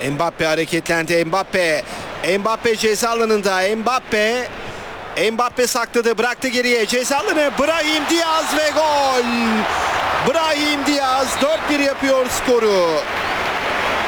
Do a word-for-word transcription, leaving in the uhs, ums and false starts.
Mbappe hareketlendi. Mbappe. Mbappe ceza alanında. Mbappe. Mbappe sakladı. Bıraktı geriye. Ceza alanı. Brahim Diaz ve gol. Brahim Diaz dört bir yapıyor skoru.